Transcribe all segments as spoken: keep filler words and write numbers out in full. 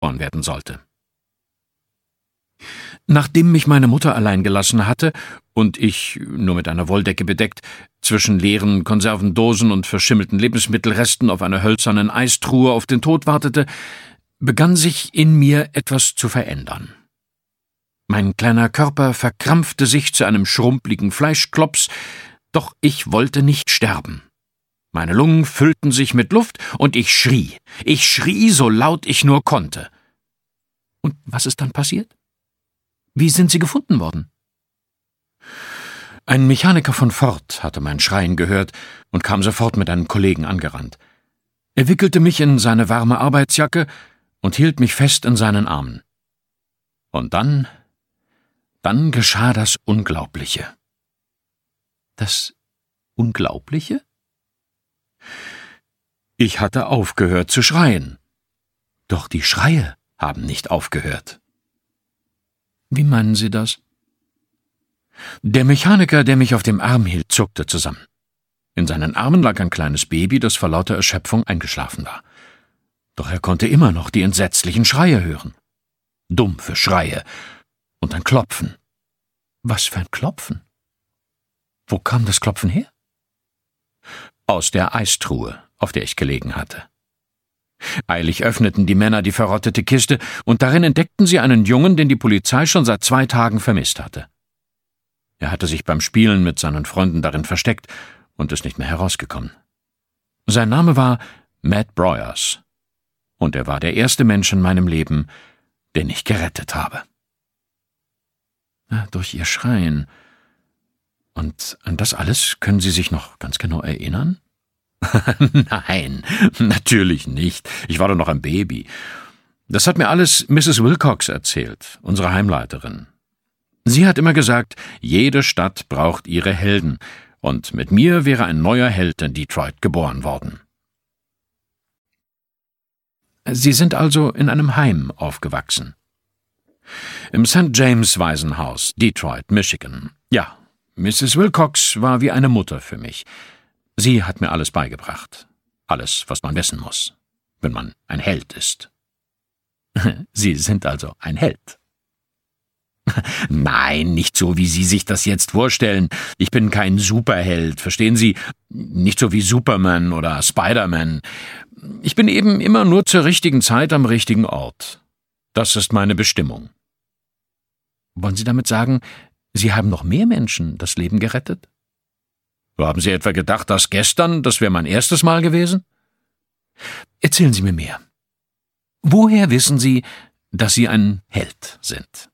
geboren werden sollte. Nachdem mich meine Mutter allein gelassen hatte und ich, nur mit einer Wolldecke bedeckt, zwischen leeren Konservendosen und verschimmelten Lebensmittelresten auf einer hölzernen Eistruhe auf den Tod wartete, begann sich in mir etwas zu verändern. Mein kleiner Körper verkrampfte sich zu einem schrumpeligen Fleischklops, doch ich wollte nicht sterben. Meine Lungen füllten sich mit Luft und ich schrie. Ich schrie, so laut ich nur konnte. Und was ist dann passiert? Wie sind Sie gefunden worden? Ein Mechaniker von Ford hatte mein Schreien gehört und kam sofort mit einem Kollegen angerannt. Er wickelte mich in seine warme Arbeitsjacke und hielt mich fest in seinen Armen. Und dann, dann geschah das Unglaubliche. Das Unglaubliche? Ich hatte aufgehört zu schreien. Doch die Schreie haben nicht aufgehört. Wie meinen Sie das? Der Mechaniker, der mich auf dem Arm hielt, zuckte zusammen. In seinen Armen lag ein kleines Baby, das vor lauter Erschöpfung eingeschlafen war. Doch er konnte immer noch die entsetzlichen Schreie hören. Dumpfe Schreie und ein Klopfen. Was für ein Klopfen? Wo kam das Klopfen her? Aus der Eistruhe, auf der ich gelegen hatte. Eilig öffneten die Männer die verrottete Kiste, und darin entdeckten sie einen Jungen, den die Polizei schon seit zwei Tagen vermisst hatte. Er hatte sich beim Spielen mit seinen Freunden darin versteckt und ist nicht mehr herausgekommen. Sein Name war Matt Broyers, und er war der erste Mensch in meinem Leben, den ich gerettet habe. Ja, durch ihr Schreien. Und an das alles können Sie sich noch ganz genau erinnern? Nein, natürlich nicht. Ich war doch noch ein Baby. Das hat mir alles Misses Wilcox erzählt, unsere Heimleiterin. Sie hat immer gesagt, jede Stadt braucht ihre Helden, und mit mir wäre ein neuer Held in Detroit geboren worden. Sie sind also in einem Heim aufgewachsen. Im Sankt James Waisenhaus, Detroit, Michigan. Ja, Misses Wilcox war wie eine Mutter für mich. Sie hat mir alles beigebracht. Alles, was man wissen muss, wenn man ein Held ist. Sie sind also ein Held. Nein, nicht so, wie Sie sich das jetzt vorstellen. Ich bin kein Superheld, verstehen Sie? Nicht so wie Superman oder Spider-Man. Ich bin eben immer nur zur richtigen Zeit am richtigen Ort. Das ist meine Bestimmung. Wollen Sie damit sagen, Sie haben noch mehr Menschen das Leben gerettet? Haben Sie etwa gedacht, dass gestern, das wäre mein erstes Mal gewesen? Erzählen Sie mir mehr. Woher wissen Sie, dass Sie ein Held sind?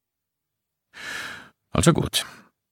Also gut.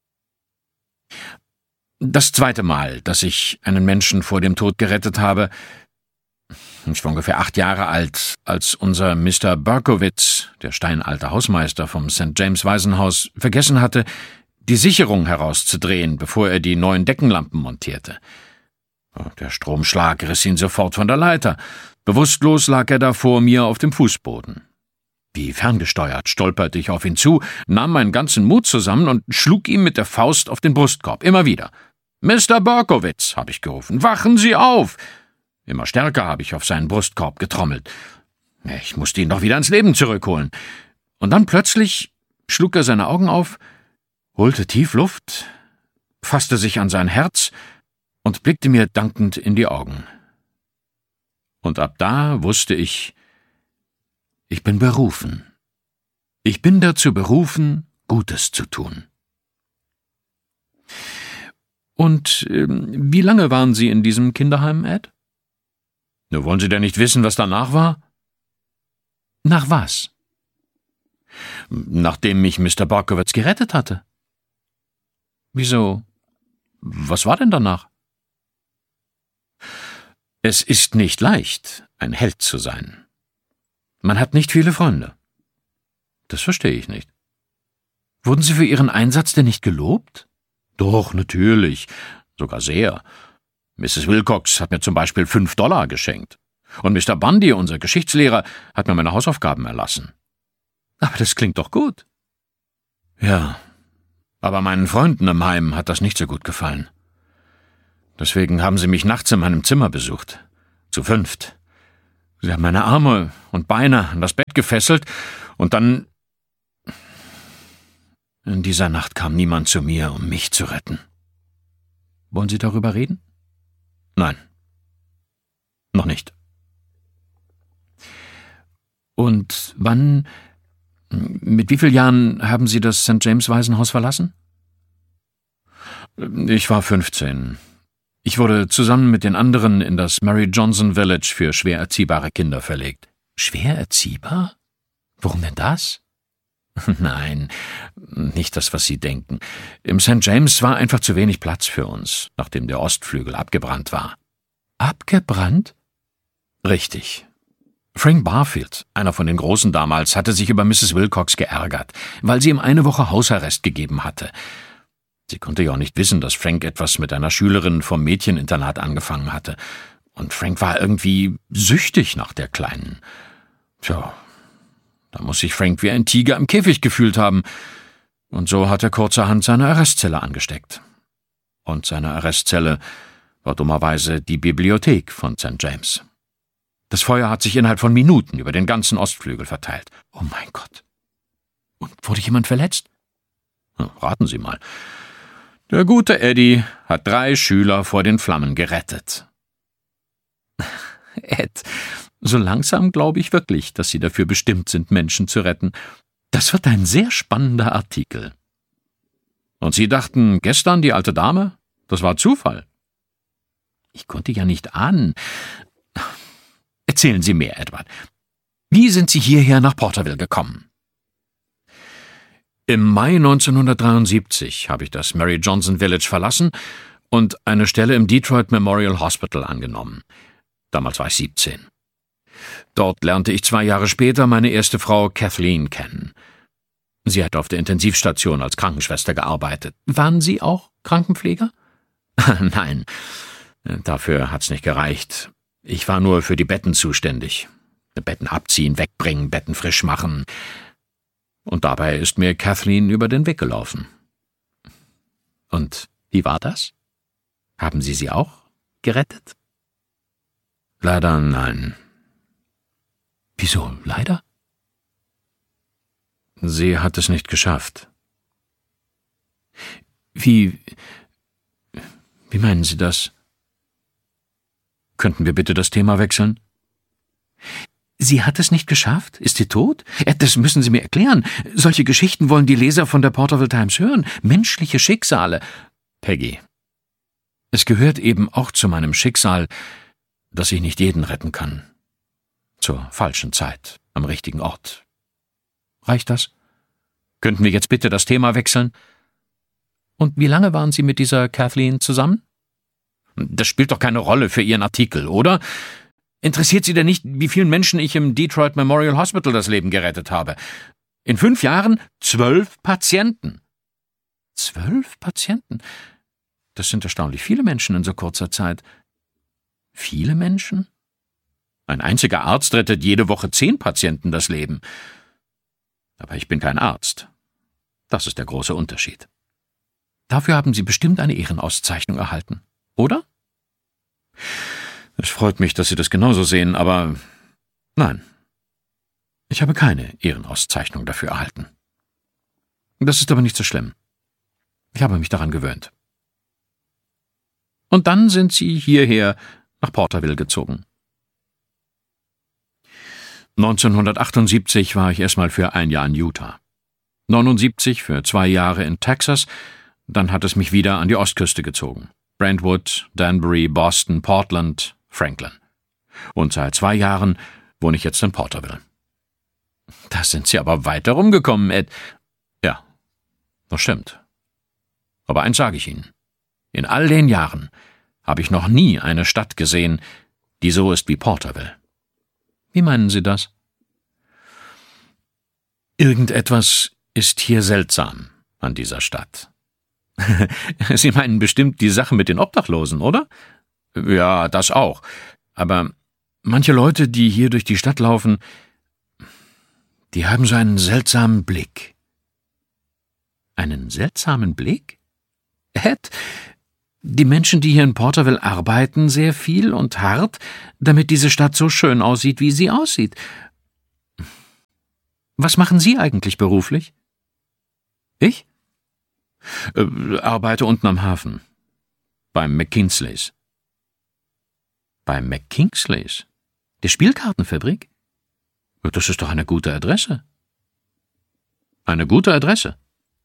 Das zweite Mal, dass ich einen Menschen vor dem Tod gerettet habe, ich war ungefähr acht Jahre alt, als unser Mister Berkowitz, der steinalte Hausmeister vom Sankt James Waisenhaus, vergessen hatte, die Sicherung herauszudrehen, bevor er die neuen Deckenlampen montierte. Der Stromschlag riss ihn sofort von der Leiter. Bewusstlos lag er da vor mir auf dem Fußboden. Wie ferngesteuert stolperte ich auf ihn zu, nahm meinen ganzen Mut zusammen und schlug ihm mit der Faust auf den Brustkorb, immer wieder. »Mister Berkowitz«, habe ich gerufen, »wachen Sie auf!« Immer stärker habe ich auf seinen Brustkorb getrommelt. Ich musste ihn doch wieder ins Leben zurückholen. Und dann plötzlich schlug er seine Augen auf, holte tief Luft, fasste sich an sein Herz und blickte mir dankend in die Augen. Und ab da wusste ich, ich bin berufen. Ich bin dazu berufen, Gutes zu tun. Und äh, wie lange waren Sie in diesem Kinderheim, Ed? Nur wollen Sie denn nicht wissen, was danach war? Nach was? Nachdem mich Mister Berkowitz gerettet hatte. Wieso? Was war denn danach? Es ist nicht leicht, ein Held zu sein. Man hat nicht viele Freunde. Das verstehe ich nicht. Wurden Sie für Ihren Einsatz denn nicht gelobt? Doch, natürlich. Sogar sehr. Misses Wilcox hat mir zum Beispiel fünf Dollar geschenkt. Und Mister Bundy, unser Geschichtslehrer, hat mir meine Hausaufgaben erlassen. Aber das klingt doch gut. Ja, aber meinen Freunden im Heim hat das nicht so gut gefallen. Deswegen haben sie mich nachts in meinem Zimmer besucht. Zu fünft. Sie haben meine Arme und Beine an das Bett gefesselt und dann... In dieser Nacht kam niemand zu mir, um mich zu retten. Wollen Sie darüber reden? Nein. Noch nicht. Und wann, mit wie vielen Jahren haben Sie das Sankt James Waisenhaus verlassen? Ich war fünfzehn. Ich wurde zusammen mit den anderen in das Mary Johnson Village für schwer erziehbare Kinder verlegt. Schwer erziehbar? Warum denn das? Nein, nicht das, was Sie denken. Im Sankt James war einfach zu wenig Platz für uns, nachdem der Ostflügel abgebrannt war. Abgebrannt? Richtig. Frank Barfield, einer von den Großen damals, hatte sich über Misses Wilcox geärgert, weil sie ihm eine Woche Hausarrest gegeben hatte. Sie konnte ja auch nicht wissen, dass Frank etwas mit einer Schülerin vom Mädcheninternat angefangen hatte. Und Frank war irgendwie süchtig nach der Kleinen. Tja, da muss sich Frank wie ein Tiger im Käfig gefühlt haben. Und so hat er kurzerhand seine Arrestzelle angesteckt. Und seine Arrestzelle war dummerweise die Bibliothek von Sankt James. Das Feuer hat sich innerhalb von Minuten über den ganzen Ostflügel verteilt. Oh mein Gott. Und wurde jemand verletzt? Raten Sie mal. Der gute Eddie hat drei Schüler vor den Flammen gerettet. Ed, so langsam glaube ich wirklich, dass Sie dafür bestimmt sind, Menschen zu retten. Das wird ein sehr spannender Artikel. Und Sie dachten, gestern die alte Dame? Das war Zufall. Ich konnte ja nicht ahnen. Erzählen Sie mehr, Edward. Wie sind Sie hierher nach Porterville gekommen? Im Mai neunzehnhundertdreiundsiebzig habe ich das Mary Johnson Village verlassen und eine Stelle im Detroit Memorial Hospital angenommen. Damals war ich siebzehn. Dort lernte ich zwei Jahre später meine erste Frau Kathleen kennen. Sie hat auf der Intensivstation als Krankenschwester gearbeitet. Waren Sie auch Krankenpfleger? Nein, dafür hat's nicht gereicht. Ich war nur für die Betten zuständig. Betten abziehen, wegbringen, Betten frisch machen. Und dabei ist mir Kathleen über den Weg gelaufen. Und wie war das? Haben Sie sie auch gerettet? Leider nein. Wieso leider? Sie hat es nicht geschafft. Wie... Wie meinen Sie das? Könnten wir bitte das Thema wechseln? Sie hat es nicht geschafft? Ist sie tot? Das müssen Sie mir erklären. Solche Geschichten wollen die Leser von der Porterville Times hören. Menschliche Schicksale. Peggy, es gehört eben auch zu meinem Schicksal, dass ich nicht jeden retten kann. Zur falschen Zeit, am richtigen Ort. Reicht das? Könnten wir jetzt bitte das Thema wechseln? Und wie lange waren Sie mit dieser Kathleen zusammen? Das spielt doch keine Rolle für Ihren Artikel, oder? Interessiert Sie denn nicht, wie vielen Menschen ich im Detroit Memorial Hospital das Leben gerettet habe? In fünf Jahren zwölf Patienten. Zwölf Patienten? Das sind erstaunlich viele Menschen in so kurzer Zeit. Viele Menschen? Ein einziger Arzt rettet jede Woche zehn Patienten das Leben. Aber ich bin kein Arzt. Das ist der große Unterschied. Dafür haben Sie bestimmt eine Ehrenauszeichnung erhalten, oder? Es freut mich, dass Sie das genauso sehen, aber nein. Ich habe keine Ehrenauszeichnung dafür erhalten. Das ist aber nicht so schlimm. Ich habe mich daran gewöhnt. Und dann sind Sie hierher nach Porterville gezogen. neunzehnhundertachtundsiebzig war ich erstmal für ein Jahr in Utah. neunundsiebzig für zwei Jahre in Texas, dann hat es mich wieder an die Ostküste gezogen. Brentwood, Danbury, Boston, Portland, Franklin. Und seit zwei Jahren wohne ich jetzt in Porterville. Da sind Sie aber weit herumgekommen, Ed. Ja, das stimmt. Aber eins sage ich Ihnen. In all den Jahren habe ich noch nie eine Stadt gesehen, die so ist wie Porterville. Wie meinen Sie das? Irgendetwas ist hier seltsam an dieser Stadt. Sie meinen bestimmt die Sache mit den Obdachlosen, oder? Ja, das auch. Aber manche Leute, die hier durch die Stadt laufen, die haben so einen seltsamen Blick. Einen seltsamen Blick? Ed, die Menschen, die hier in Porterville arbeiten, sehr viel und hart, damit diese Stadt so schön aussieht, wie sie aussieht. Was machen Sie eigentlich beruflich? Ich? Äh, arbeite unten am Hafen. Beim McKinsleys. Beim McKinsleys? Der Spielkartenfabrik? Das ist doch eine gute Adresse. Eine gute Adresse.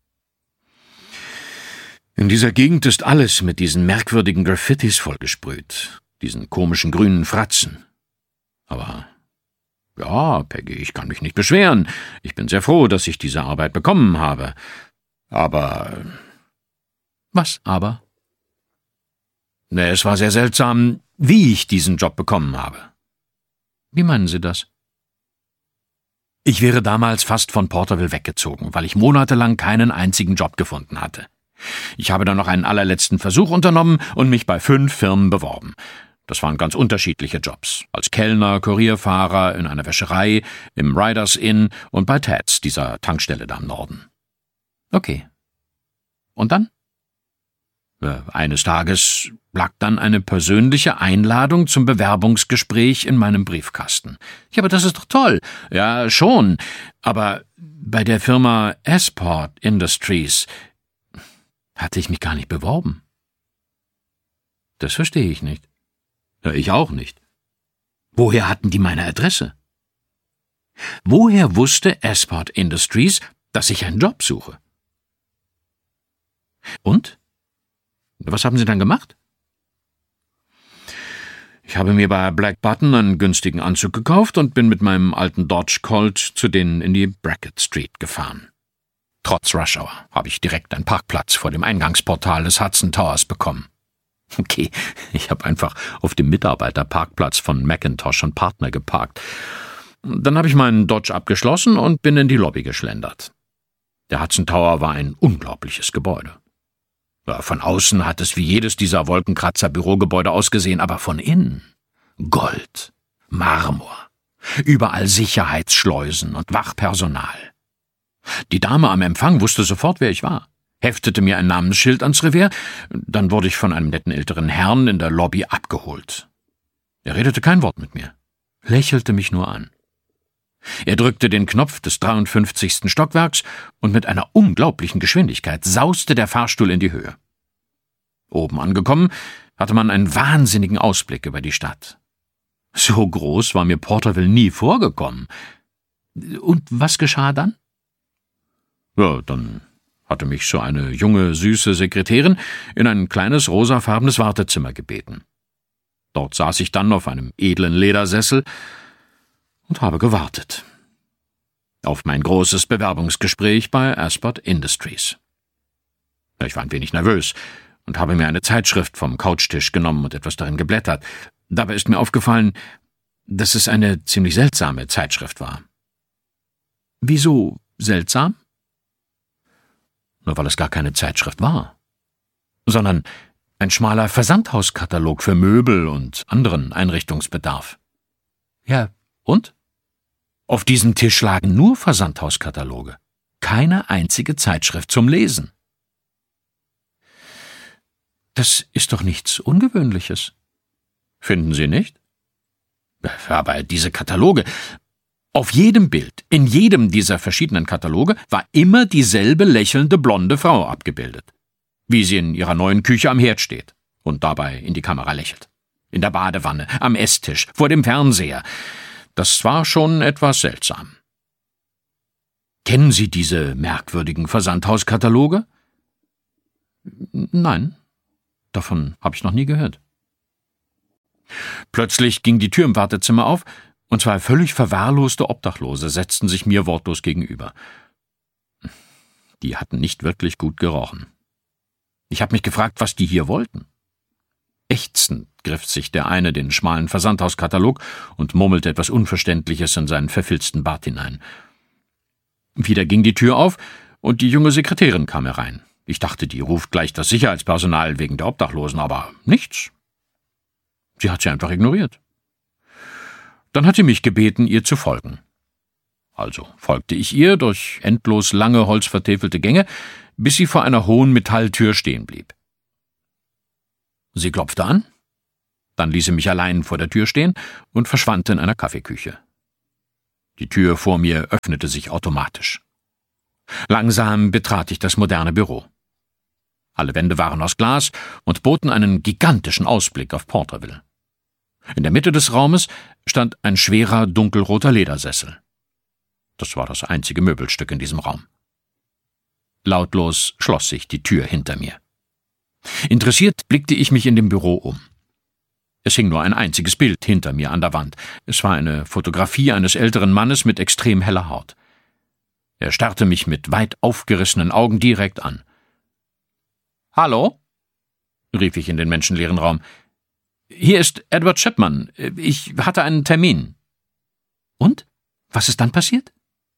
In dieser Gegend ist alles mit diesen merkwürdigen Graffitis vollgesprüht, diesen komischen grünen Fratzen. Aber, ja, Peggy, ich kann mich nicht beschweren. Ich bin sehr froh, dass ich diese Arbeit bekommen habe. Aber... Was aber? Es war sehr seltsam, wie ich diesen Job bekommen habe. Wie meinen Sie das? Ich wäre damals fast von Porterville weggezogen, weil ich monatelang keinen einzigen Job gefunden hatte. Ich habe dann noch einen allerletzten Versuch unternommen und mich bei fünf Firmen beworben. Das waren ganz unterschiedliche Jobs. Als Kellner, Kurierfahrer, in einer Wäscherei, im Riders Inn und bei Ted's, dieser Tankstelle da im Norden. Okay. Und dann? Äh, eines Tages lag dann eine persönliche Einladung zum Bewerbungsgespräch in meinem Briefkasten. Ja, aber das ist doch toll. Ja, schon. Aber bei der Firma Esport Industries hatte ich mich gar nicht beworben. Das verstehe ich nicht. Ja, ich auch nicht. Woher hatten die meine Adresse? Woher wusste Esport Industries, dass ich einen Job suche? Und? Was haben Sie dann gemacht? Ich habe mir bei Black Button einen günstigen Anzug gekauft und bin mit meinem alten Dodge Colt zu denen in die Brackett Street gefahren. Trotz Rush Hour habe ich direkt einen Parkplatz vor dem Eingangsportal des Hudson Towers bekommen. Okay, ich habe einfach auf dem Mitarbeiterparkplatz von Macintosh und Partner geparkt. Dann habe ich meinen Dodge abgeschlossen und bin in die Lobby geschlendert. Der Hudson Tower war ein unglaubliches Gebäude. Ja, von außen hat es wie jedes dieser Wolkenkratzer-Bürogebäude ausgesehen, aber von innen Gold, Marmor, überall Sicherheitsschleusen und Wachpersonal. Die Dame am Empfang wusste sofort, wer ich war, heftete mir ein Namensschild ans Revers, dann wurde ich von einem netten älteren Herrn in der Lobby abgeholt. Er redete kein Wort mit mir, lächelte mich nur an. Er drückte den Knopf des dreiundfünfzigsten Stockwerks und mit einer unglaublichen Geschwindigkeit sauste der Fahrstuhl in die Höhe. Oben angekommen, hatte man einen wahnsinnigen Ausblick über die Stadt. So groß war mir Porterville nie vorgekommen. Und was geschah dann? Ja, dann hatte mich so eine junge, süße Sekretärin in ein kleines rosafarbenes Wartezimmer gebeten. Dort saß ich dann auf einem edlen Ledersessel und habe gewartet. Auf mein großes Bewerbungsgespräch bei Esport Industries. Ich war ein wenig nervös und habe mir eine Zeitschrift vom Couchtisch genommen und etwas darin geblättert. Dabei ist mir aufgefallen, dass es eine ziemlich seltsame Zeitschrift war. Wieso seltsam? Nur weil es gar keine Zeitschrift war, sondern ein schmaler Versandhauskatalog für Möbel und anderen Einrichtungsbedarf. Ja, und? Auf diesem Tisch lagen nur Versandhauskataloge, keine einzige Zeitschrift zum Lesen. Das ist doch nichts Ungewöhnliches. Finden Sie nicht? Aber diese Kataloge, auf jedem Bild, in jedem dieser verschiedenen Kataloge, war immer dieselbe lächelnde blonde Frau abgebildet, wie sie in ihrer neuen Küche am Herd steht und dabei in die Kamera lächelt. In der Badewanne, am Esstisch, vor dem Fernseher. Das war schon etwas seltsam. Kennen Sie diese merkwürdigen Versandhauskataloge? Nein, davon habe ich noch nie gehört. Plötzlich ging die Tür im Wartezimmer auf, und zwei völlig verwahrloste Obdachlose setzten sich mir wortlos gegenüber. Die hatten nicht wirklich gut gerochen. Ich habe mich gefragt, was die hier wollten. Ächzend griff sich der eine den schmalen Versandhauskatalog und murmelte etwas Unverständliches in seinen verfilzten Bart hinein. Wieder ging die Tür auf, und die junge Sekretärin kam herein. Ich dachte, die ruft gleich das Sicherheitspersonal wegen der Obdachlosen, aber nichts. Sie hat sie einfach ignoriert. Dann hat sie mich gebeten, ihr zu folgen. Also folgte ich ihr durch endlos lange holzvertäfelte Gänge, bis sie vor einer hohen Metalltür stehen blieb. Sie klopfte an, dann ließ sie mich allein vor der Tür stehen und verschwand in einer Kaffeeküche. Die Tür vor mir öffnete sich automatisch. Langsam betrat ich das moderne Büro. Alle Wände waren aus Glas und boten einen gigantischen Ausblick auf Porterville. In der Mitte des Raumes stand ein schwerer, dunkelroter Ledersessel. Das war das einzige Möbelstück in diesem Raum. Lautlos schloss sich die Tür hinter mir. Interessiert blickte ich mich in dem Büro um. Es hing nur ein einziges Bild hinter mir an der Wand. Es war eine Fotografie eines älteren Mannes mit extrem heller Haut. Er starrte mich mit weit aufgerissenen Augen direkt an. »Hallo?« rief ich in den menschenleeren Raum. »Hier ist Edward Chipman. Ich hatte einen Termin.« »Und? Was ist dann passiert?«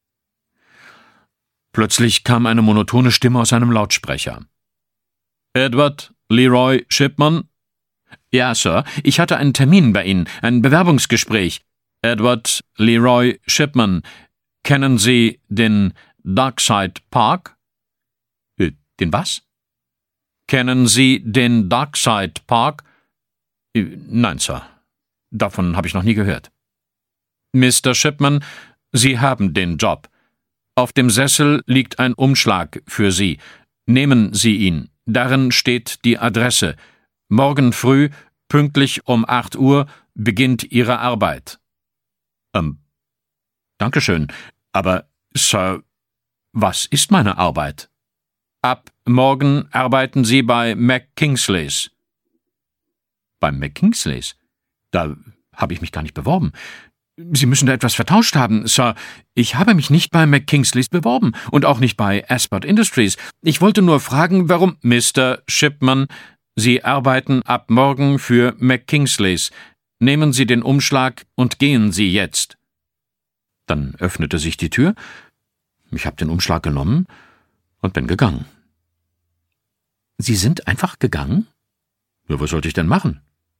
Plötzlich kam eine monotone Stimme aus einem Lautsprecher. »Edward Leroy Chipman?« »Ja, Sir, ich hatte einen Termin bei Ihnen, ein Bewerbungsgespräch. Edward Leroy Chipman, kennen Sie den Darkside Park?« Äh, den was? »Kennen Sie den Darkside Park?« Äh, »Nein, Sir. Davon habe ich noch nie gehört.« »Mister Chipman, Sie haben den Job. Auf dem Sessel liegt ein Umschlag für Sie. Nehmen Sie ihn. Darin steht die Adresse. Morgen früh, pünktlich um acht Uhr, beginnt Ihre Arbeit.« »Ähm, Dankeschön. Aber, Sir, was ist meine Arbeit?« »Ab morgen arbeiten Sie bei McKinsleys.« »Bei McKinsleys? Da habe ich mich gar nicht beworben. Sie müssen da etwas vertauscht haben, Sir. Ich habe mich nicht bei McKinsleys beworben und auch nicht bei Asphalt Industries. Ich wollte nur fragen, warum Mister Chipman, Sie arbeiten ab morgen für McKinsleys. Nehmen Sie den Umschlag und gehen Sie jetzt.« Dann öffnete sich die Tür. Ich habe den Umschlag genommen und bin gegangen. »Sie sind einfach gegangen?« »Ja, was sollte ich denn machen?«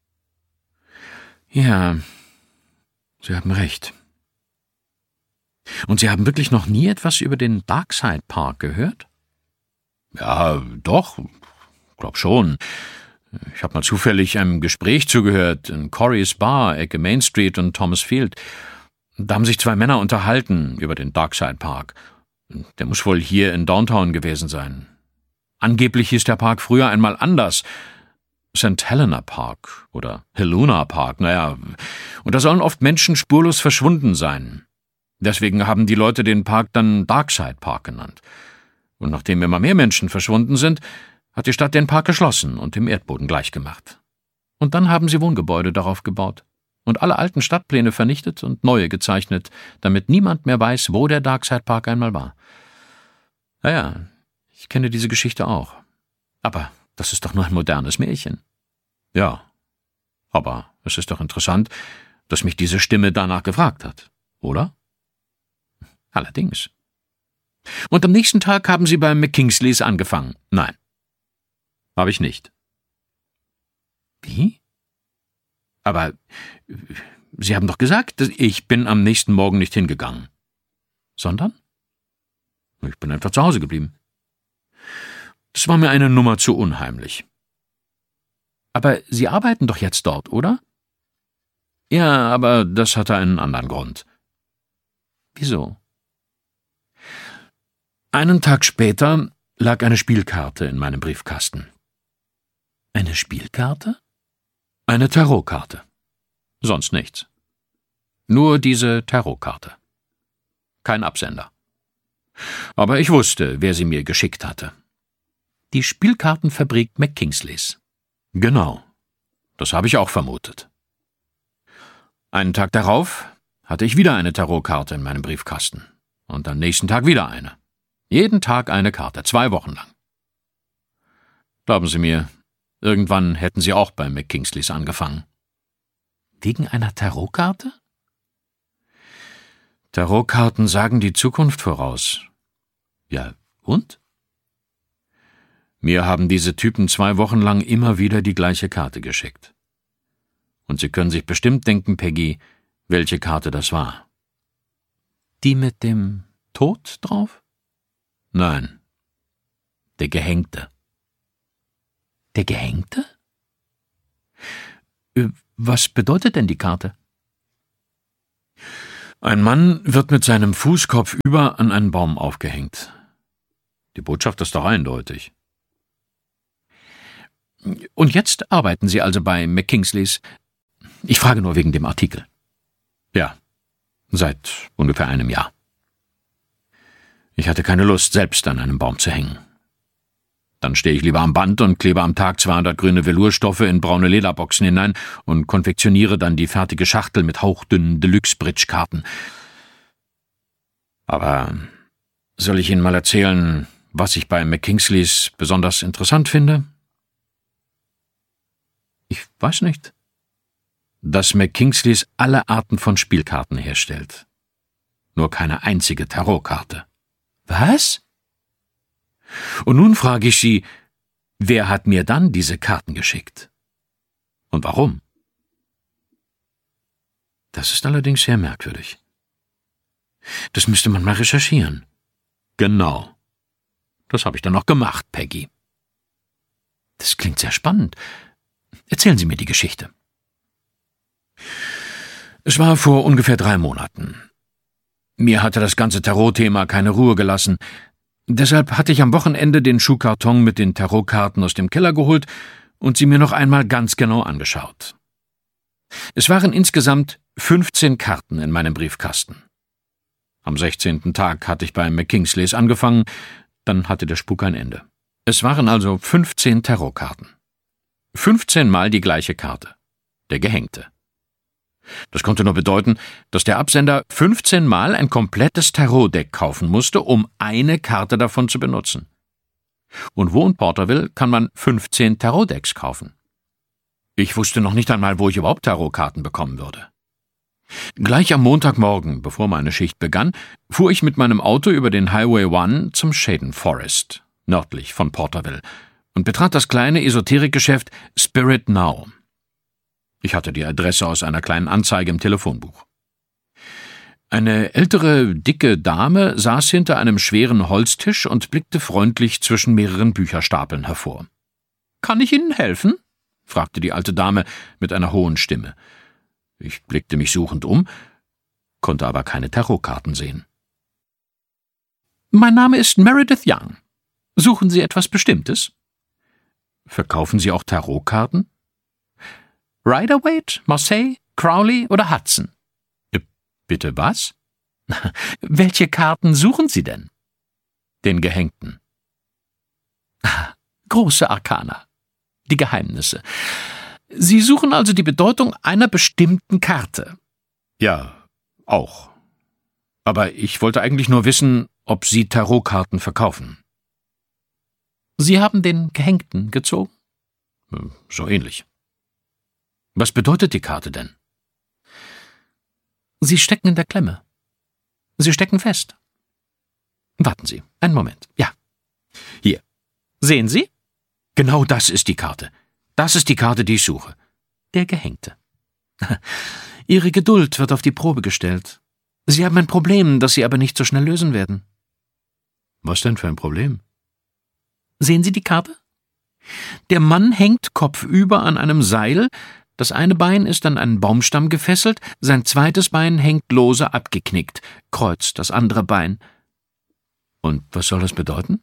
»Ja, Sie haben recht. Und Sie haben wirklich noch nie etwas über den Darkside Park gehört?« »Ja, doch, glaub schon. Ich habe mal zufällig einem Gespräch zugehört, in Corey's Bar, Ecke Main Street und Thomas Field. Da haben sich zwei Männer unterhalten über den Darkside Park. Der muss wohl hier in Downtown gewesen sein. Angeblich hieß der Park früher einmal anders. Sankt Helena Park oder Helena Park, naja. Und da sollen oft Menschen spurlos verschwunden sein. Deswegen haben die Leute den Park dann Darkside Park genannt. Und nachdem immer mehr Menschen verschwunden sind, hat die Stadt den Park geschlossen und dem Erdboden gleichgemacht. Und dann haben sie Wohngebäude darauf gebaut und alle alten Stadtpläne vernichtet und neue gezeichnet, damit niemand mehr weiß, wo der Darkside Park einmal war. Naja, ich kenne diese Geschichte auch. Aber das ist doch nur ein modernes Märchen. Ja, aber es ist doch interessant, dass mich diese Stimme danach gefragt hat, oder? Allerdings. Und am nächsten Tag haben Sie bei McKinsleys angefangen? Nein. Habe ich nicht. Wie? Aber Sie haben doch gesagt, ich bin am nächsten Morgen nicht hingegangen. Sondern? Ich bin einfach zu Hause geblieben. Das war mir eine Nummer zu unheimlich. Aber Sie arbeiten doch jetzt dort, oder? Ja, aber das hatte einen anderen Grund. Wieso? Einen Tag später lag eine Spielkarte in meinem Briefkasten. Eine Spielkarte? Eine Tarotkarte. Sonst nichts. Nur diese Tarotkarte. Kein Absender. Aber ich wusste, wer sie mir geschickt hatte. Die Spielkartenfabrik McKinsleys. Genau. Das habe ich auch vermutet. Einen Tag darauf hatte ich wieder eine Tarotkarte in meinem Briefkasten. Und am nächsten Tag wieder eine. Jeden Tag eine Karte, zwei Wochen lang. Glauben Sie mir, irgendwann hätten Sie auch bei McKinsleys angefangen. Wegen einer Tarotkarte? Tarotkarten sagen die Zukunft voraus. Ja, und? Mir haben diese Typen zwei Wochen lang immer wieder die gleiche Karte geschickt. Und Sie können sich bestimmt denken, Peggy, welche Karte das war. Die mit dem Tod drauf? Nein, der Gehängte. Der Gehängte? Was bedeutet denn die Karte? Ein Mann wird mit seinem Fuß kopfüber an einen Baum aufgehängt. Die Botschaft ist doch eindeutig. Und jetzt arbeiten Sie also bei McKinsleys? Ich frage nur wegen dem Artikel. Ja, seit ungefähr einem Jahr. Ich hatte keine Lust, selbst an einem Baum zu hängen. Dann stehe ich lieber am Band und klebe am Tag zweihundert grüne Velourstoffe in braune Lederboxen hinein und konfektioniere dann die fertige Schachtel mit hauchdünnen Deluxe-Bridge-Karten. Aber soll ich Ihnen mal erzählen, was ich bei McKinsleys besonders interessant finde? Ich weiß nicht. Dass McKinsleys alle Arten von Spielkarten herstellt. Nur keine einzige Tarotkarte. Was? Und nun frage ich Sie, wer hat mir dann diese Karten geschickt? Und warum? Das ist allerdings sehr merkwürdig. Das müsste man mal recherchieren. Genau. Das habe ich dann noch gemacht, Peggy. Das klingt sehr spannend. Erzählen Sie mir die Geschichte. Es war vor ungefähr drei Monaten. Mir hatte das ganze Tarot-Thema keine Ruhe gelassen. Deshalb hatte ich am Wochenende den Schuhkarton mit den Tarotkarten aus dem Keller geholt und sie mir noch einmal ganz genau angeschaut. Es waren insgesamt fünfzehn Karten in meinem Briefkasten. Am sechzehnten Tag hatte ich bei McKinsleys angefangen, dann hatte der Spuk ein Ende. Es waren also fünfzehn Tarotkarten. fünfzehn Mal die gleiche Karte. Der Gehängte. Das konnte nur bedeuten, dass der Absender fünfzehn Mal ein komplettes Tarotdeck kaufen musste, um eine Karte davon zu benutzen. Und wo in Porterville kann man fünfzehn Tarotdecks kaufen? Ich wusste noch nicht einmal, wo ich überhaupt Tarotkarten bekommen würde. Gleich am Montagmorgen, bevor meine Schicht begann, fuhr ich mit meinem Auto über den Highway One zum Shaden Forest, nördlich von Porterville, und betrat das kleine Esoterikgeschäft Spirit Now. Ich hatte die Adresse aus einer kleinen Anzeige im Telefonbuch. Eine ältere, dicke Dame saß hinter einem schweren Holztisch und blickte freundlich zwischen mehreren Bücherstapeln hervor. »Kann ich Ihnen helfen?« fragte die alte Dame mit einer hohen Stimme. Ich blickte mich suchend um, konnte aber keine Tarotkarten sehen. »Mein Name ist Meredith Young. Suchen Sie etwas Bestimmtes?« »Verkaufen Sie auch Tarotkarten?« »Rider-Waite, Marseille, Crowley oder Hudson?« Äh, »Bitte was?« »Welche Karten suchen Sie denn?« »Den Gehängten.« Ah, große Arkana. Die Geheimnisse. Sie suchen also die Bedeutung einer bestimmten Karte?« »Ja, auch. Aber ich wollte eigentlich nur wissen, ob Sie Tarotkarten verkaufen.« »Sie haben den Gehängten gezogen?« »So ähnlich.« »Was bedeutet die Karte denn?« »Sie stecken in der Klemme. Sie stecken fest. Warten Sie, einen Moment. Ja. Hier. Sehen Sie? Genau das ist die Karte. Das ist die Karte, die ich suche. Der Gehängte. Ihre Geduld wird auf die Probe gestellt. Sie haben ein Problem, das Sie aber nicht so schnell lösen werden.« »Was denn für ein Problem?« »Sehen Sie die Karte? Der Mann hängt kopfüber an einem Seil. Das eine Bein ist an einen Baumstamm gefesselt, sein zweites Bein hängt lose abgeknickt, kreuzt das andere Bein. Und was soll das bedeuten?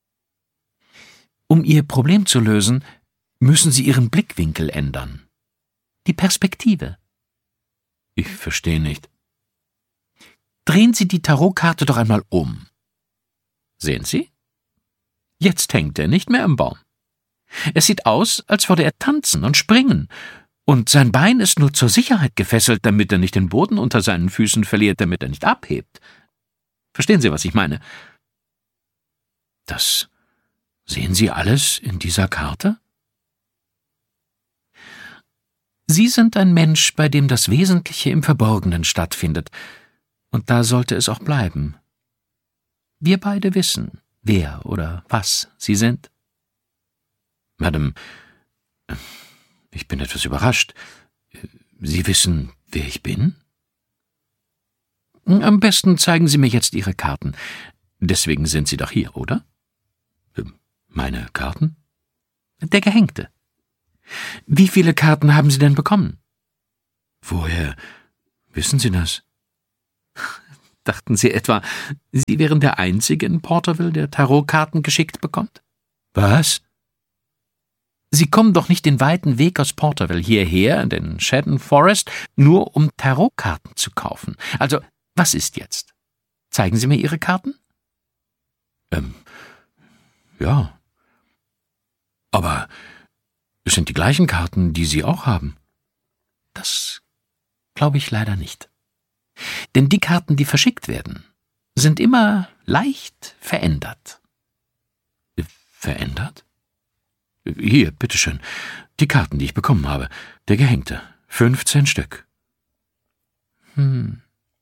Um Ihr Problem zu lösen, müssen Sie Ihren Blickwinkel ändern. Die Perspektive. Ich verstehe nicht. Drehen Sie die Tarotkarte doch einmal um. Sehen Sie? Jetzt hängt er nicht mehr am Baum. Es sieht aus, als würde er tanzen und springen. Und sein Bein ist nur zur Sicherheit gefesselt, damit er nicht den Boden unter seinen Füßen verliert, damit er nicht abhebt. Verstehen Sie, was ich meine? Das sehen Sie alles in dieser Karte? Sie sind ein Mensch, bei dem das Wesentliche im Verborgenen stattfindet. Und da sollte es auch bleiben. Wir beide wissen, wer oder was Sie sind. Madame, ich bin etwas überrascht. Sie wissen, wer ich bin? Am besten zeigen Sie mir jetzt Ihre Karten. Deswegen sind Sie doch hier, oder? Meine Karten? Der Gehängte. Wie viele Karten haben Sie denn bekommen? Woher wissen Sie das? Dachten Sie etwa, Sie wären der Einzige in Porterville, der Tarotkarten geschickt bekommt? Was? Sie kommen doch nicht den weiten Weg aus Porterville hierher, in den Shadden Forest, nur um Tarotkarten zu kaufen. Also, was ist jetzt? Zeigen Sie mir Ihre Karten? Ähm, ja. Aber es sind die gleichen Karten, die Sie auch haben. Das glaube ich leider nicht. Denn die Karten, die verschickt werden, sind immer leicht verändert. Verändert? Hier, bitteschön, die Karten, die ich bekommen habe. Der Gehängte. Fünfzehn Stück. Hm.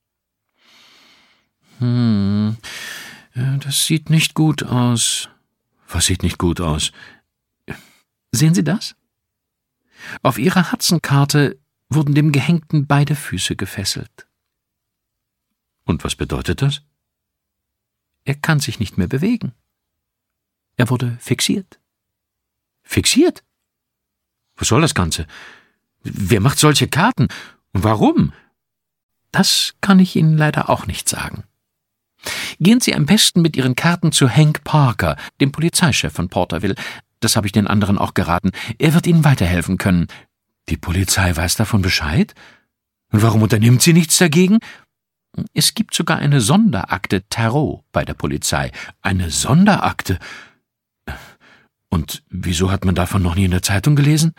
Hm. Das sieht nicht gut aus. Was sieht nicht gut aus? Sehen Sie das? Auf Ihrer Hudson-Karte wurden dem Gehängten beide Füße gefesselt. Und was bedeutet das? Er kann sich nicht mehr bewegen. Er wurde fixiert. Fixiert? Was soll das Ganze? Wer macht solche Karten? Und warum? Das kann ich Ihnen leider auch nicht sagen. Gehen Sie am besten mit Ihren Karten zu Hank Parker, dem Polizeichef von Porterville. Das habe ich den anderen auch geraten. Er wird Ihnen weiterhelfen können. Die Polizei weiß davon Bescheid? Und warum unternimmt sie nichts dagegen? Es gibt sogar eine Sonderakte Tarot bei der Polizei. Eine Sonderakte? Und wieso hat man davon noch nie in der Zeitung gelesen?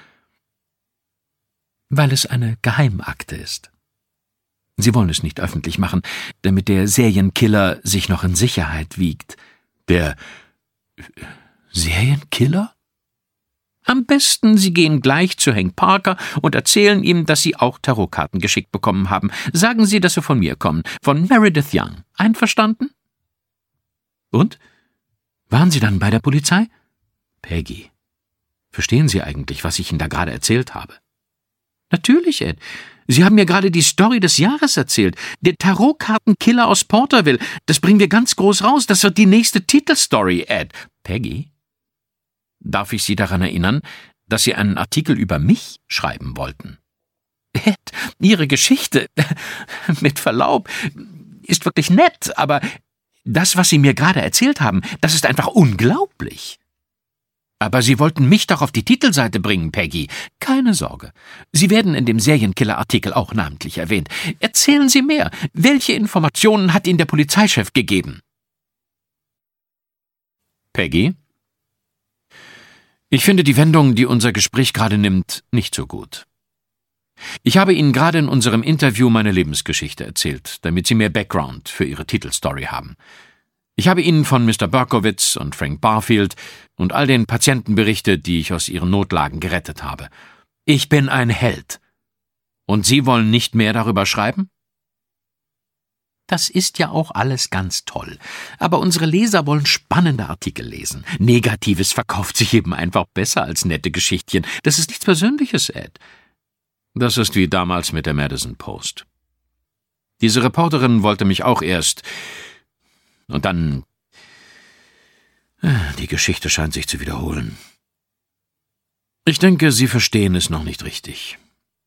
Weil es eine Geheimakte ist. Sie wollen es nicht öffentlich machen, damit der Serienkiller sich noch in Sicherheit wiegt. Der Serienkiller? Am besten, Sie gehen gleich zu Hank Parker und erzählen ihm, dass Sie auch Tarotkarten geschickt bekommen haben. Sagen Sie, dass sie von mir kommen, von Meredith Young. Einverstanden? Und? Waren Sie dann bei der Polizei? Peggy, verstehen Sie eigentlich, was ich Ihnen da gerade erzählt habe? Natürlich, Ed. Sie haben mir gerade die Story des Jahres erzählt. Der Tarotkartenkiller aus Porterville. Das bringen wir ganz groß raus. Das wird die nächste Titelstory, Ed. Peggy? Darf ich Sie daran erinnern, dass Sie einen Artikel über mich schreiben wollten? Ed, Ihre Geschichte, mit Verlaub, ist wirklich nett, aber das, was Sie mir gerade erzählt haben, das ist einfach unglaublich. Aber Sie wollten mich doch auf die Titelseite bringen, Peggy. Keine Sorge. Sie werden in dem Serienkiller-Artikel auch namentlich erwähnt. Erzählen Sie mehr. Welche Informationen hat Ihnen der Polizeichef gegeben? Peggy? Ich finde die Wendung, die unser Gespräch gerade nimmt, nicht so gut. Ich habe Ihnen gerade in unserem Interview meine Lebensgeschichte erzählt, damit Sie mehr Background für Ihre Titelstory haben. Ich habe Ihnen von Mister Berkowitz und Frank Barfield und all den Patienten berichtet, die ich aus ihren Notlagen gerettet habe. Ich bin ein Held. Und Sie wollen nicht mehr darüber schreiben? Das ist ja auch alles ganz toll. Aber unsere Leser wollen spannende Artikel lesen. Negatives verkauft sich eben einfach besser als nette Geschichtchen. Das ist nichts Persönliches, Ed. Das ist wie damals mit der Madison Post. Diese Reporterin wollte mich auch erst... Und dann... Die Geschichte scheint sich zu wiederholen. Ich denke, Sie verstehen es noch nicht richtig.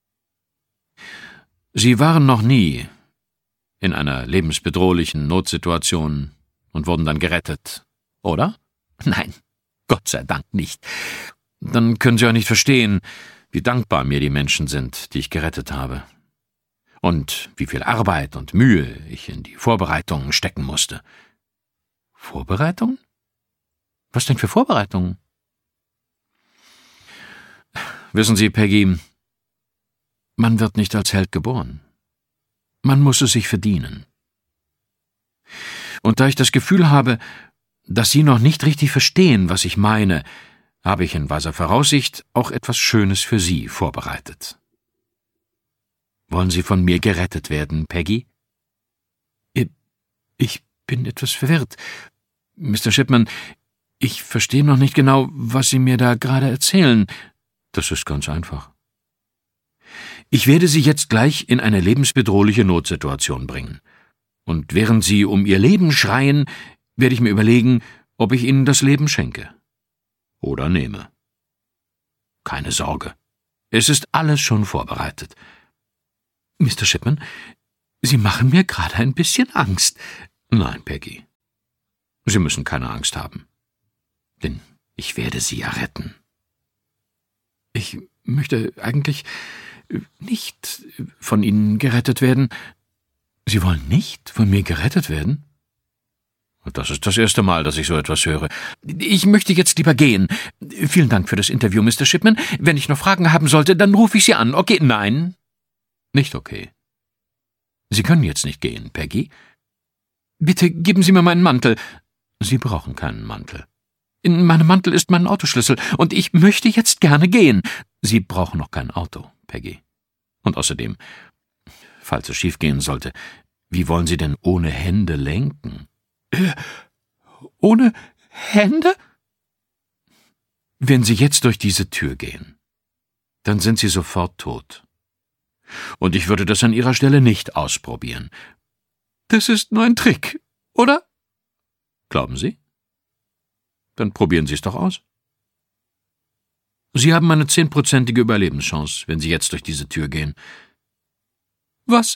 Sie waren noch nie in einer lebensbedrohlichen Notsituation und wurden dann gerettet, oder? Nein, Gott sei Dank nicht. Dann können Sie auch nicht verstehen, wie dankbar mir die Menschen sind, die ich gerettet habe. Und wie viel Arbeit und Mühe ich in die Vorbereitungen stecken musste. Vorbereitungen? Was denn für Vorbereitungen? Wissen Sie, Peggy, man wird nicht als Held geboren. Man muss es sich verdienen. Und da ich das Gefühl habe, dass Sie noch nicht richtig verstehen, was ich meine, habe ich in weiser Voraussicht auch etwas Schönes für Sie vorbereitet. Wollen Sie von mir gerettet werden, Peggy? Ich bin etwas verwirrt. Mister Shipman, ich verstehe noch nicht genau, was Sie mir da gerade erzählen. Das ist ganz einfach. Ich werde Sie jetzt gleich in eine lebensbedrohliche Notsituation bringen. Und während Sie um Ihr Leben schreien, werde ich mir überlegen, ob ich Ihnen das Leben schenke. Oder nehme. keine Sorge. Es ist alles schon vorbereitet. Mister Shipman, Sie machen mir gerade ein bisschen Angst. Nein, Peggy. Sie müssen keine Angst haben. Denn ich werde Sie ja retten. Ich möchte eigentlich nicht von Ihnen gerettet werden. Sie wollen nicht von mir gerettet werden? Das ist das erste Mal, dass ich so etwas höre. Ich möchte jetzt lieber gehen. Vielen Dank für das Interview, Mister Shipman. Wenn ich noch Fragen haben sollte, dann rufe ich Sie an. Okay? Nein, nicht okay. Sie können jetzt nicht gehen, Peggy. Bitte geben Sie mir meinen Mantel. Sie brauchen keinen Mantel. In meinem Mantel ist mein Autoschlüssel, und ich möchte jetzt gerne gehen. Sie brauchen noch kein Auto, Peggy. Und außerdem, falls es schiefgehen sollte, wie wollen Sie denn ohne Hände lenken? Äh, ohne Hände? Wenn Sie jetzt durch diese Tür gehen, dann sind Sie sofort tot. Und ich würde das an Ihrer Stelle nicht ausprobieren. Das ist nur ein Trick, oder? Glauben Sie? Dann probieren Sie es doch aus. Sie haben eine zehnprozentige Überlebenschance, wenn Sie jetzt durch diese Tür gehen. Was?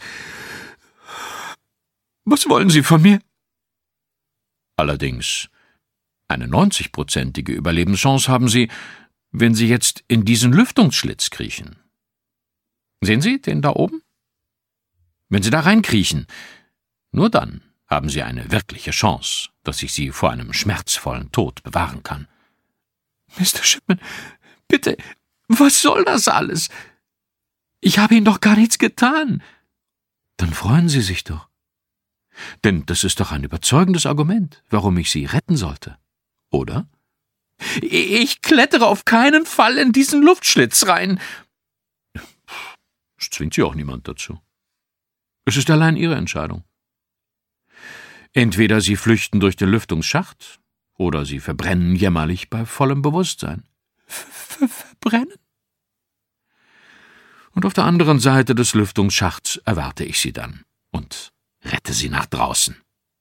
Was wollen Sie von mir? Allerdings, eine neunzigprozentige Überlebenschance haben Sie, wenn Sie jetzt in diesen Lüftungsschlitz kriechen. Sehen Sie den da oben? Wenn Sie da reinkriechen, nur dann haben Sie eine wirkliche Chance, dass ich Sie vor einem schmerzvollen Tod bewahren kann. Mister Shipman, bitte, was soll das alles? Ich habe Ihnen doch gar nichts getan. Dann freuen Sie sich doch. Denn das ist doch ein überzeugendes Argument, warum ich Sie retten sollte. Oder? Ich klettere auf keinen Fall in diesen Luftschlitz rein. Es zwingt Sie auch niemand dazu. Es ist allein Ihre Entscheidung. Entweder Sie flüchten durch den Lüftungsschacht, oder Sie verbrennen jämmerlich bei vollem Bewusstsein. Ver verbrennen? Und auf der anderen Seite des Lüftungsschachts erwarte ich Sie dann und rette Sie nach draußen.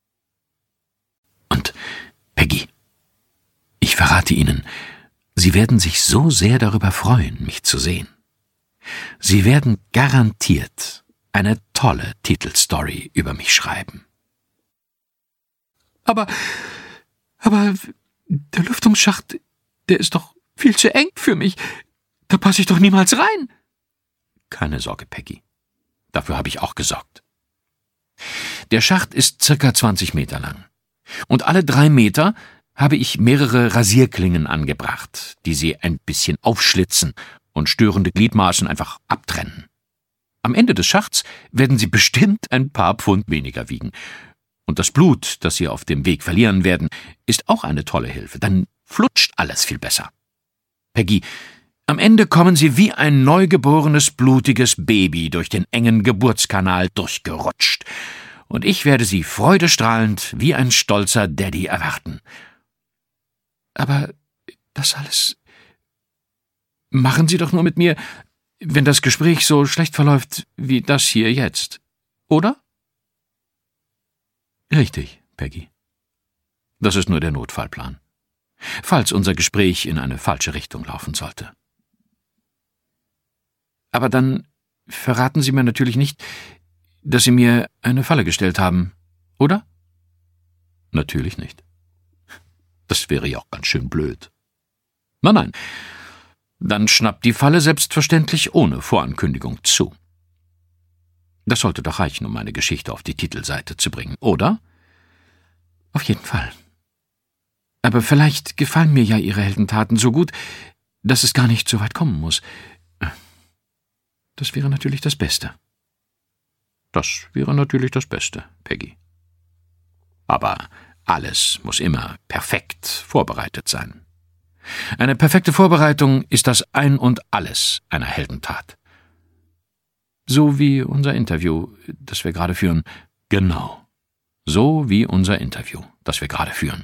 Und, Peggy, ich verrate Ihnen, Sie werden sich so sehr darüber freuen, mich zu sehen. Sie werden garantiert eine tolle Titelstory über mich schreiben. Aber, aber der Lüftungsschacht, der ist doch viel zu eng für mich. Da passe ich doch niemals rein. Keine Sorge, Peggy. Dafür habe ich auch gesorgt. Der Schacht ist circa zwanzig Meter lang. Und alle drei Meter habe ich mehrere Rasierklingen angebracht, die sie ein bisschen aufschlitzen und störende Gliedmaßen einfach abtrennen. Am Ende des Schachts werden sie bestimmt ein paar Pfund weniger wiegen. Und das Blut, das sie auf dem Weg verlieren werden, ist auch eine tolle Hilfe. Dann flutscht alles viel besser. Peggy, am Ende kommen sie wie ein neugeborenes, blutiges Baby durch den engen Geburtskanal durchgerutscht. Und ich werde sie freudestrahlend wie ein stolzer Daddy erwarten. Aber das alles machen Sie doch nur mit mir, wenn das Gespräch so schlecht verläuft wie das hier jetzt, oder? Richtig, Peggy. Das ist nur der Notfallplan. Falls unser Gespräch in eine falsche Richtung laufen sollte. Aber dann verraten Sie mir natürlich nicht, dass Sie mir eine Falle gestellt haben, oder? Natürlich nicht. Das wäre ja auch ganz schön blöd. Nein, nein. Dann schnappt die Falle selbstverständlich ohne Vorankündigung zu. Das sollte doch reichen, um meine Geschichte auf die Titelseite zu bringen, oder? Auf jeden Fall. Aber vielleicht gefallen mir ja Ihre Heldentaten so gut, dass es gar nicht so weit kommen muss. Das wäre natürlich das Beste. Das wäre natürlich das Beste, Peggy. Aber alles muss immer perfekt vorbereitet sein. Eine perfekte Vorbereitung ist das Ein und Alles einer Heldentat. So wie unser Interview, das wir gerade führen. Genau. So wie unser Interview, das wir gerade führen.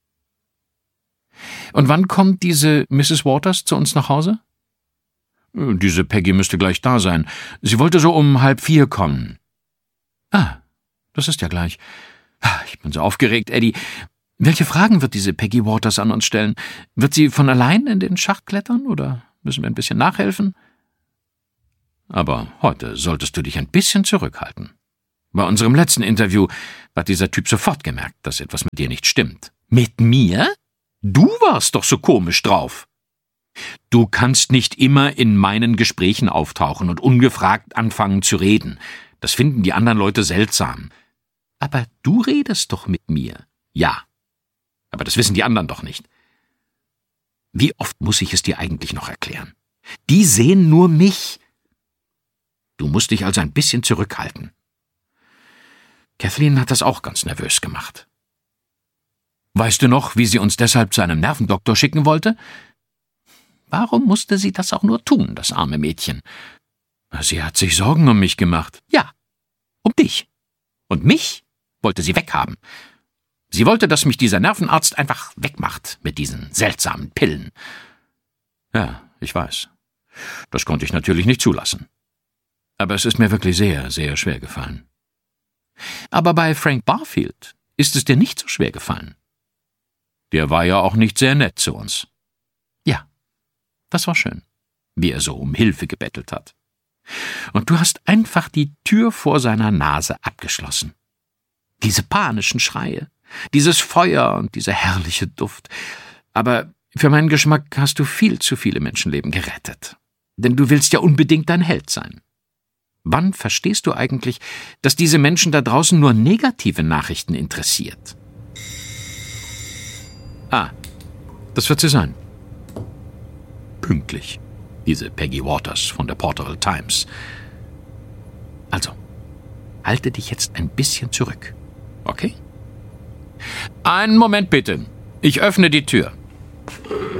Und wann kommt diese Misses Waters zu uns nach Hause? Diese Peggy müsste gleich da sein. Sie wollte so um halb vier kommen. Ah, das ist ja gleich. Ich bin so aufgeregt, Eddie. Welche Fragen wird diese Peggy Waters an uns stellen? Wird sie von allein in den Schacht klettern, oder Müssen wir ein bisschen nachhelfen? Aber heute solltest du dich ein bisschen zurückhalten. Bei unserem letzten Interview hat dieser Typ sofort gemerkt, dass etwas mit dir nicht stimmt. Mit mir? Du warst doch so komisch drauf. Du kannst nicht immer in meinen Gesprächen auftauchen und ungefragt anfangen zu reden. Das finden die anderen Leute seltsam. Aber du redest doch mit mir. Ja. Aber das wissen die anderen doch nicht. Wie oft muss ich es dir eigentlich noch erklären? Die sehen nur mich. Du musst dich also ein bisschen zurückhalten. Kathleen hat das auch ganz nervös gemacht. Weißt du noch, wie sie uns deshalb zu einem Nervendoktor schicken wollte? Warum musste sie das auch nur tun, das arme Mädchen? Sie hat sich Sorgen um mich gemacht. Ja, um dich. Und mich wollte sie weghaben. Sie wollte, dass mich dieser Nervenarzt einfach wegmacht mit diesen seltsamen Pillen. Ja, ich weiß. Das konnte ich natürlich nicht zulassen. Aber es ist mir wirklich sehr, sehr schwer gefallen. Aber bei Frank Barfield ist es dir nicht so schwer gefallen. Der war ja auch nicht sehr nett zu uns. Ja, das war schön, wie er so um Hilfe gebettelt hat. Und du hast einfach die Tür vor seiner Nase abgeschlossen. Diese panischen Schreie, dieses Feuer und dieser herrliche Duft. Aber für meinen Geschmack hast du viel zu viele Menschenleben gerettet. Denn du willst ja unbedingt ein Held sein. Wann verstehst du eigentlich, dass diese Menschen da draußen nur negative Nachrichten interessiert? Ah, das wird sie sein. Pünktlich, diese Peggy Waters von der Portal Times. Also, halte dich jetzt ein bisschen zurück, okay? Einen Moment bitte. Ich öffne die Tür.